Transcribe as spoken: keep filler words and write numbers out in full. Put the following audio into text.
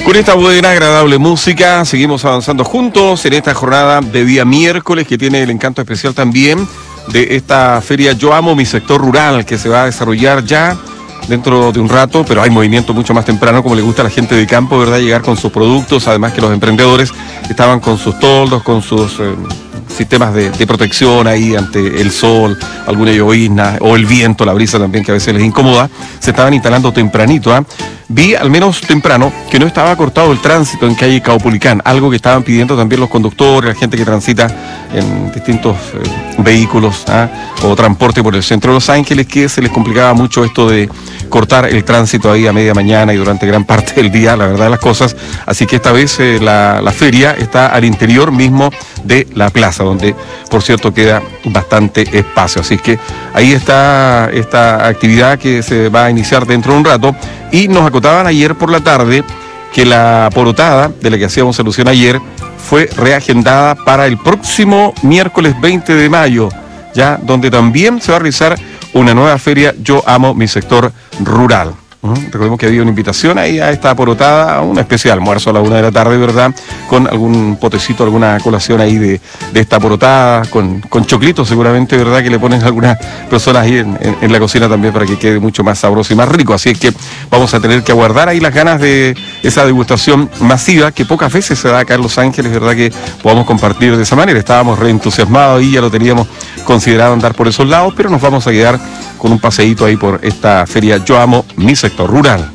Con esta buena, agradable música, seguimos avanzando juntos en esta jornada de día miércoles que tiene el encanto especial también de esta feria Yo Amo Mi Sector Rural, que se va a desarrollar ya dentro de un rato, pero hay movimiento mucho más temprano, como le gusta a la gente de campo, ¿verdad? Llegar con sus productos, además que los emprendedores estaban con sus toldos, con sus eh, sistemas de, de protección ahí ante el sol, alguna llovizna o el viento, la brisa también que a veces les incomoda, se estaban instalando tempranito, ¿eh? Vi, al menos temprano, que no estaba cortado el tránsito en calle Caupolicán, algo que estaban pidiendo también los conductores, la gente que transita en distintos eh, vehículos ¿eh? o transporte por el centro de Los Ángeles, que se les complicaba mucho esto de cortar el tránsito ahí a media mañana y durante gran parte del día, la verdad de las cosas. Así que esta vez eh, la, la feria está al interior mismo de la plaza, donde, por cierto, queda bastante espacio. Así que ahí está esta actividad que se va a iniciar dentro de un rato. Y nos acotaban ayer por la tarde que la porotada, de la que hacíamos alusión ayer, fue reagendada para el próximo miércoles veinte de mayo, ya donde también se va a realizar una nueva feria Yo Amo Mi Sector Rural. Uh-huh. Recordemos que había una invitación ahí a esta porotada, a una especie de almuerzo a la una de la tarde, ¿verdad? Con algún potecito, alguna colación ahí de, de esta porotada, con, con choclitos seguramente, ¿verdad? Que le ponen algunas personas ahí en, en, en la cocina también para que quede mucho más sabroso y más rico. Así es que vamos a tener que aguardar ahí las ganas de esa degustación masiva que pocas veces se da acá en Los Ángeles, ¿verdad? Que podamos compartir de esa manera. Estábamos reentusiasmados y ya lo teníamos considerado andar por esos lados, pero nos vamos a quedar con un paseíto ahí por esta feria Yo Amo Mi Sector Rural.